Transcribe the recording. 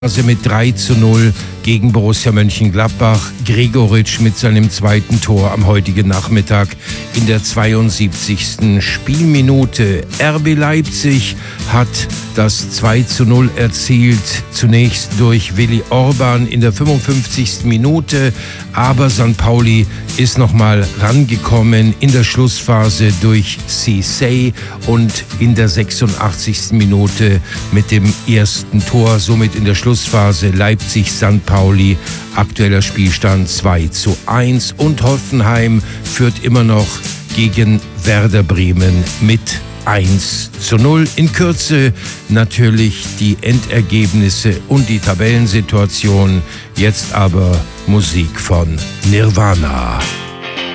Mit 3:0 gegen Borussia Mönchengladbach. Gregoritsch mit seinem zweiten Tor am heutigen Nachmittag in der 72. Spielminute. RB Leipzig hat das 2:0 erzielt, zunächst durch Willi Orban in der 55. Minute, aber St. Pauli ist nochmal rangekommen in der Schlussphase durch Cissé und in der 86. Minute mit dem ersten Tor, somit in der Schlussphase Leipzig-St. Pauli, aktueller Spielstand 2:1 und Hoffenheim führt immer noch gegen Werder Bremen mit 1:0. In Kürze natürlich die Endergebnisse und die Tabellensituation. Jetzt aber Musik von Nirvana.